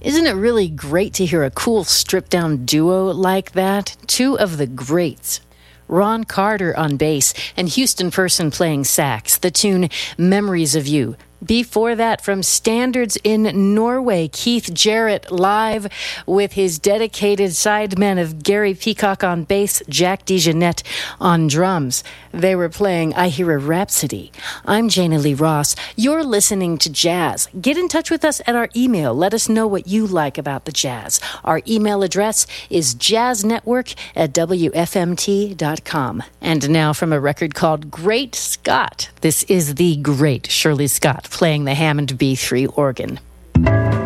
Isn't it really great to hear a cool stripped-down duo like that? Two of the greats. Ron Carter on bass and Houston Person playing sax. The tune Memories of You. Before that, from Standards in Norway, Keith Jarrett live with his dedicated sidemen of Gary Peacock on bass, Jack DeJohnette on drums. They were playing I Hear a Rhapsody. I'm Jana Lee Ross. You're listening to Jazz. Get in touch with us at our email. Let us know what you like about the jazz. Our email address is jazznetwork@wfmt.com. And now from a record called Great Scott, this is the great Shirley Scott playing the Hammond B3 organ.